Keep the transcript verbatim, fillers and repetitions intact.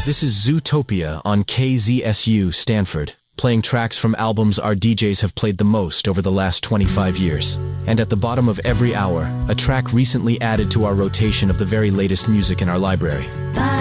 This is Zootopia on K Z S U Stanford, playing tracks from albums our D Js have played the most over the last twenty-five years. And at the bottom of every hour, a track recently added to our rotation of the very latest music in our library. Bye.